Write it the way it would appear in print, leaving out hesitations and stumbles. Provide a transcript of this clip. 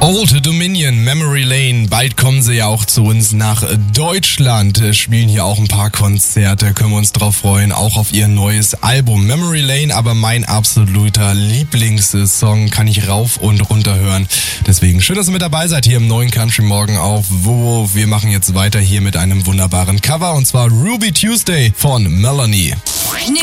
Old Dominion, Memory Lane, bald kommen sie ja auch zu uns nach Deutschland, spielen hier auch ein paar Konzerte, können wir uns drauf freuen, auch auf ihr neues Album Memory Lane, aber mein absoluter Lieblingssong kann ich rauf und runter hören. Deswegen schön, dass ihr mit dabei seid hier im neuen Country Morgen auf WoWo. Wir machen jetzt weiter hier mit einem wunderbaren Cover und zwar Ruby Tuesday von Melanie.